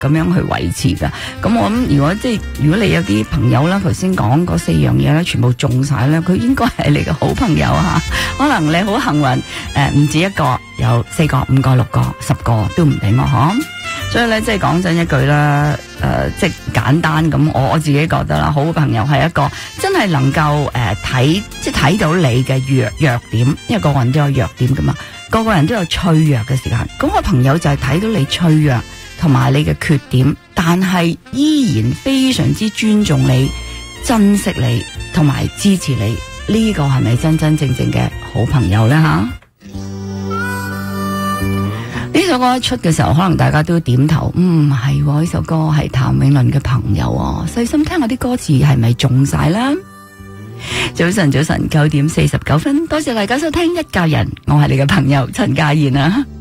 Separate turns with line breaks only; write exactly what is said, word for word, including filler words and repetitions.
咁樣去維持噶。咁我諗，如果即係如果你有啲朋友啦，頭先講嗰四樣嘢咧，全部中晒咧，佢應該係你嘅好朋友吓。可能你好幸運，誒、呃、唔止一個，有四個、五個、六個、十個都唔俾我嗬。所以咧，即係講真一句啦，誒、呃，即係簡單咁，我我自己覺得啦，好朋友係一個真係能夠誒睇，即係睇到你嘅弱弱點，因為個個人都有弱點噶嘛，個個人都有脆弱嘅時間。咁個朋友就係睇到你脆弱同埋你嘅缺點，但係依然非常之尊重你、珍惜你同埋支持你。呢、這個係咪真真正正嘅好朋友咧？吓？呢首歌一出嘅時候，可能大家都點頭，嗯係，呢首歌係譚詠麟嘅朋友啊。細心聽下啲歌詞係咪中晒啦？早晨，早晨，九點四十九分，多謝大家收聽一家人，我係你嘅朋友陳家燕啊。